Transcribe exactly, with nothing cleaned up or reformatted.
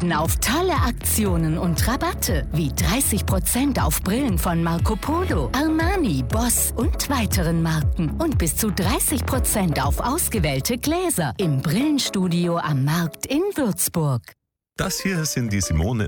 warten auf tolle Aktionen und Rabatte, wie dreißig Prozent auf Brillen von Marco Polo, Armani, Boss und weiteren Marken und bis zu dreißig Prozent auf ausgewählte Gläser im Brillenstudio am Markt in Würzburg. Das hier sind die Simone